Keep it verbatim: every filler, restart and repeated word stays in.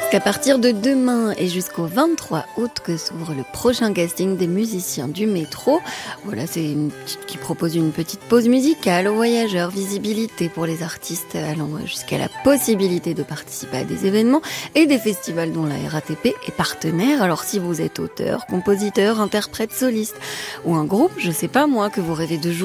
Qu'à partir de demain et jusqu'au vingt-trois août que s'ouvre le prochain casting des musiciens du métro. Voilà, c'est une petite, qui propose une petite pause musicale aux voyageurs, visibilité pour les artistes allant jusqu'à la possibilité de participer à des événements et des festivals dont la R A T P est partenaire. Alors si vous êtes auteur, compositeur, interprète, soliste ou un groupe, je sais pas moi, que vous rêvez de jouer